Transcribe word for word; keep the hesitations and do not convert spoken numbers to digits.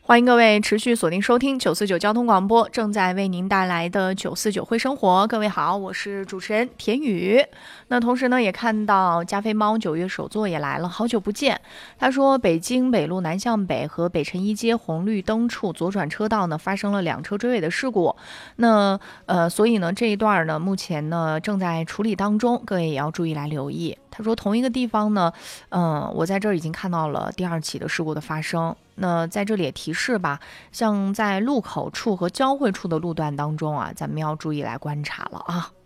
欢迎各位持续锁定收听九四九交通广播，正在为您带来的九四九会生活。各位好，我是主持人田宇。那同时呢，也看到加菲猫九月首座也来了，好久不见。他说，北京北路南向北和北辰一街红绿灯处左转车道呢发生了两车追尾的事故。那呃，所以呢这一段呢目前呢正在处理当中，各位也要注意来留意。他说，同一个地方呢，嗯、呃，我在这儿已经看到了第二起的事故的发生。那在这里也提示吧，像在路口处和交汇处的路段当中啊，咱们要注意来观察了啊。